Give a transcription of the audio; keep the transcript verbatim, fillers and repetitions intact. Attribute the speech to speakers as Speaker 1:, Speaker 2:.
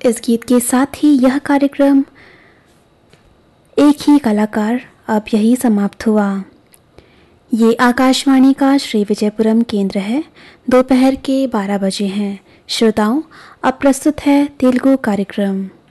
Speaker 1: इस गीत के साथ ही यह कार्यक्रम एक ही कलाकार अब यही समाप्त हुआ। ये आकाशवाणी का श्री विजयपुरम केंद्र है। दोपहर के बारह बजे हैं। श्रोताओं, अब प्रस्तुत है तेलुगु कार्यक्रम।